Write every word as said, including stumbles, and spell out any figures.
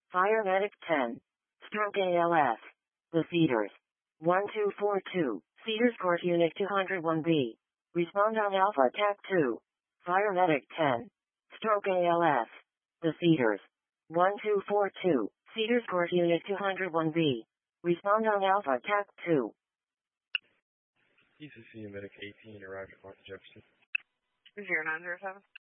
Fire Medic ten. Stroke A L S. The Cedars. one two four two. Cedars Court Unit two oh one B. Respond on Alpha T A C two. Fire Medic ten. Stroke A L S. The Cedars. one two four two. Cedars Court Unit two oh one B. Respond on Alpha T A C two. E C C Medic eighteen arrived at Martha Jefferson. zero nine zero seven.